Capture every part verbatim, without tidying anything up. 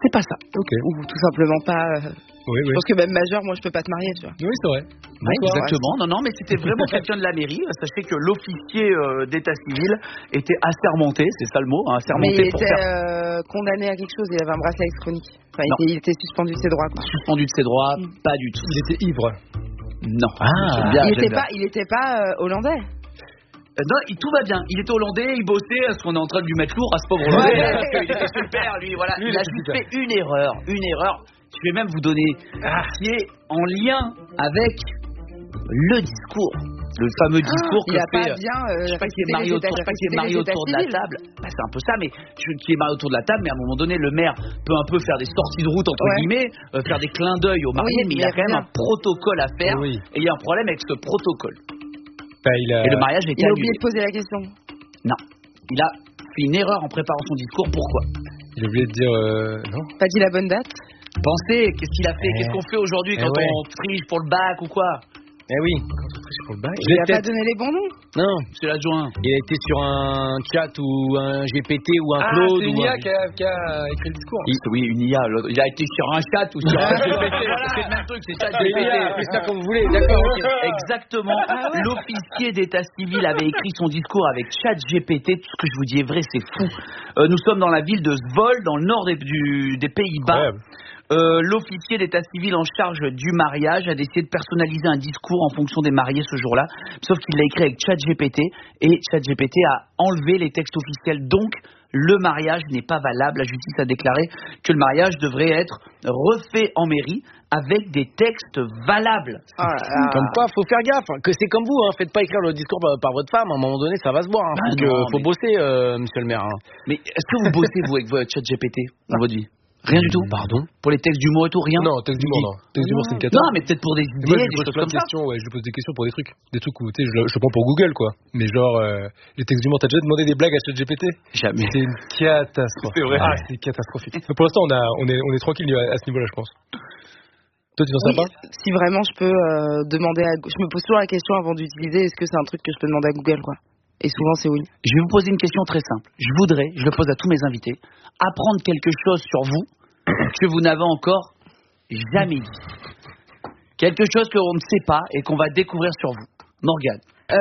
c'est pas ça. Ok. Ou tout simplement pas. Euh... Oui, oui. Je pense que même majeur, moi, je peux pas te marier, tu vois. Oui, c'est vrai. Oui, exactement. Non, non, mais c'était vraiment quelqu'un de la mairie. Sachez que l'officier euh, d'état civil était assermenté, c'est ça le mot, hein, assermenté mais il pour était faire... euh, condamné à quelque chose. Il avait un bracelet électronique. Enfin, il, était, il était suspendu de ses droits. Quoi. Suspendu de ses droits, mm. pas du tout. Il était ivre. Non. Ah. Bien, il, était pas, il était pas euh, hollandais. Euh, non, il, tout va bien. Il était hollandais, il bossait. Est-ce qu'on est en train de lui mettre lourd à ce pauvre hollandais ouais. Parce qu'il était super, lui. Voilà. Lui, il a juste fait une erreur, une erreur. Je vais même vous donner ah. qui est en lien avec le discours, le fameux discours ah, que il a fait. Pas bien, euh, je sais pas qui est marié autour, je sais pas qui est marié autour de la table. Bah, c'est un peu ça, mais je, qui est marié autour de la table. Mais à un moment donné, le maire peut un peu faire des sorties de route entre ouais. guillemets, euh, faire des clins d'œil aux mariés, oui, mais il y a quand même un protocole à faire. Oui. Et il y a un problème avec ce protocole. Bah, il a... Et le mariage était Il a annulé. oublié de poser la question. Non, il a fait une erreur en préparant son discours. Pourquoi? Il a oublié de dire euh... non. Pas dit la bonne date. Pensez, qu'est-ce qu'il a fait? Eh. Qu'est-ce qu'on fait aujourd'hui quand eh ouais. on triche pour le bac ou quoi? Eh oui, quand on triche pour le bac. Il a pas donné les bons noms. Non, c'est l'adjoint. Il a été sur un chat ou un G P T ou un ah, Claude. C'est une ou I A un... qui, a, qui a écrit le discours. Il, oui, une I A. Il a été sur un chat ou sur un G P T. C'est le même truc, c'est chat G P T. C'est ça comme vous voulez, d'accord. Okay. Exactement. Ah ouais. L'officier d'état civil avait écrit son discours avec chat G P T. Tout ce que je vous dis est vrai, c'est fou. Euh, nous sommes dans la ville de Zwolle, dans le nord des, du, des Pays-Bas. Ouais. Euh, l'officier d'état civil en charge du mariage a décidé de personnaliser un discours en fonction des mariés ce jour-là, sauf qu'il l'a écrit avec ChatGPT et ChatGPT a enlevé les textes officiels, donc le mariage n'est pas valable. La justice a déclaré que le mariage devrait être refait en mairie avec des textes valables. Ah, ah. Comme quoi, faut faire gaffe, que c'est comme vous, hein. Faites pas écrire le discours par, par votre femme, à un moment donné ça va se voir, hein. Bah Parce non, que faut mais... bosser, euh, monsieur le maire. Hein. Mais est-ce que vous bossez vous avec votre ChatGPT dans votre vie? Rien du tout. Pardon. Pour les textes d'humour et tout, rien. Non, texte d'humour, non. Texte d'humour, c'est une cata. Non, mais peut-être pour des idées, moi, des choses comme ça. Questions, ouais, je lui pose des questions pour des trucs, des trucs où tu sais, je, je le prends pour Google, quoi. Mais genre, euh, les textes d'humour, t'as déjà demandé des blagues à ChatGPT? Jamais. C'est une catastrophe. C'est vrai. Ah, c'est catastrophique. Mais pour l'instant, on a, on est, on est tranquille à, à ce niveau-là, je pense. Toi, tu t'en sais oui, pas? Si vraiment je peux euh, demander à, je me pose toujours la question avant d'utiliser, est-ce que c'est un truc que je peux demander à Google, quoi? Et souvent, c'est oui. Je vais vous poser une question très simple. Je voudrais, je le pose à tous mes invités, apprendre quelque chose sur vous que vous n'avez encore jamais dit. Quelque chose que l'on ne sait pas et qu'on va découvrir sur vous. Morgane.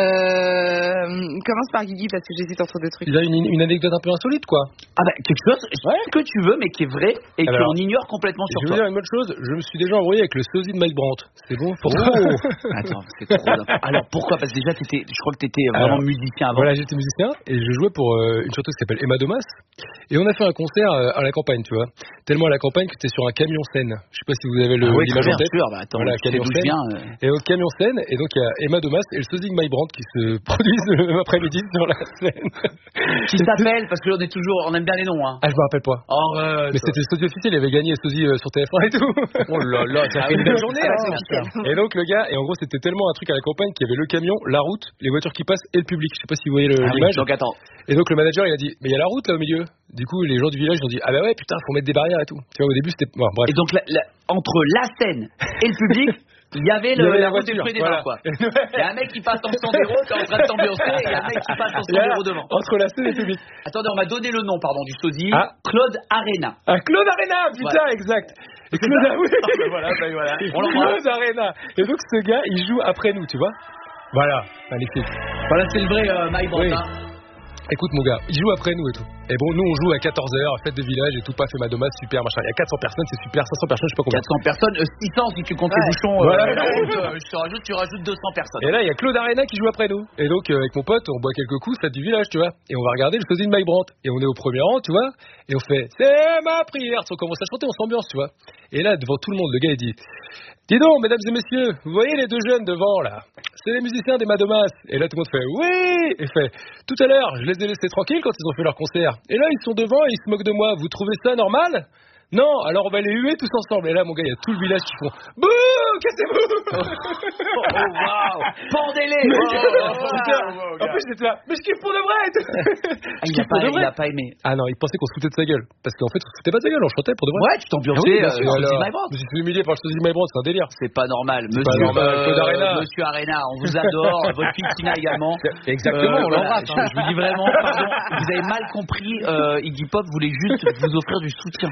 Euh, commence par Guigui parce que j'hésite entre deux trucs. Il a une, une anecdote un peu insolite, quoi. Ah bah quelque chose ouais. que tu veux mais qui est vrai et Alors, qu'on ignore complètement sur toi. Je veux toi. dire une autre chose, je me suis déjà embrouillé avec le sosie de Mike Brandt. C'est bon pour toi? Oh. Attends, c'est trop d'importance. Alors pourquoi? Parce que déjà t'étais, je crois que t'étais vraiment Alors, musicien avant. Voilà, j'étais musicien et je jouais pour euh, une chanteuse qui s'appelle Emma Domas et on a fait un concert euh, à la campagne, tu vois. Tellement à la campagne que t'es sur un camion scène. Je sais pas si vous avez le ah oui, l'image en tête. Sûr, bah attends, voilà, camion scène. Bien, euh... Et au camion scène et donc il y a Emma Domas et le sosie de Mike Brandt qui se produisent le même après-midi sur la scène. Qui s'appelle, parce que on est toujours, on aime bien les noms, hein. Ah, je me rappelle pas. Oh, euh, mais c'était le sosie officiel, il avait gagné le sosie euh, sur T F un et tout. Oh là là, ça fait une belle journée, là, c'est Et donc, le gars, et en gros, c'était tellement un truc à la campagne qu'il y avait le camion, la route, les voitures qui passent et le public. Je sais pas si vous voyez le, ah l'image. Oui, donc attends. Et donc, le manager, il a dit, mais il y a la route là au milieu. Du coup, les gens du village, ils ont dit, ah bah ouais, putain, faut mettre des barrières et tout. Tu vois, au début, c'était. Bon, bref. Et donc, la, la, entre la scène et le public, il y avait, le, il y avait la, la route des fruits et des voilà. vins, quoi. Il y a un mec qui passe en Sandero, qui est en train de s'ambiancer, et il y a un mec qui passe en Sandero devant. Entre la scène et le public. Attendez, on m'a donné le nom, pardon, du sosie. Ah. Claude Arena. Ah, Claude Arena, putain, voilà. Exact. Et Claude, oui. Ah, voilà, bah, voilà. On Claude Arena. Et donc, ce gars, il joue après nous, tu vois. Voilà, magnifique. Voilà, c'est le vrai euh, My Brand, oui. hein. Écoute mon gars, il joue après nous et tout. Et bon, nous on joue à quatorze heures, fête de village et tout, pas fait ma dommage, super machin. Il y a quatre cents personnes, c'est super, cinq cents personnes, je sais pas combien. quatre cents personnes, euh, six cents si tu comptes ouais. les bouchons. Voilà. Euh, euh, je te rajoute, tu rajoutes deux cents personnes. Et là, il y a Claude Arena qui joue après nous. Et donc, euh, avec mon pote, on boit quelques coups, fête du village, tu vois. Et on va regarder le sosie de Mike Brandt. Et on est au premier rang, tu vois. Et on fait, c'est ma prière. On commence à chanter, on s'ambiance, tu vois. Et là, devant tout le monde, le gars, il dit, dis donc, mesdames et messieurs, vous voyez les deux jeunes devant, là? C'est les musiciens des Madomas. Et là, tout le monde fait, oui! Et fait, tout à l'heure, je les ai laissés tranquilles quand ils ont fait leur concert. Et là, ils sont devant et ils se moquent de moi. Vous trouvez ça normal? Non, alors on va les huer tous ensemble. Et là, mon gars, il y a tout le village qui font, bouh, cassez-vous! Oh, oh waouh! Pendez-les! Mais, oh, oh, oh, oh, en plus, j'étais là, mais je kiffe pour de vrai! Ah, il, a pas, il a pas aimé. Ah non, il pensait qu'on se foutait de sa gueule. Parce qu'en fait, on se foutait pas de sa gueule, on chantait pour de vrai. Ouais, tu t'ambiançais. Ah oui, euh, alors, je me suis fait humilier par le sosie de My Brandt, c'est un délire. C'est pas normal. C'est Monsieur, pas normal. euh, Claude Arena. Monsieur Arena, on vous adore. Votre fille Tina également. Exactement, euh, on voilà, l'embrasse. je, je vous dis vraiment, pardon, vous avez mal compris. Euh, Iggy Pop voulait juste vous offrir du soutien.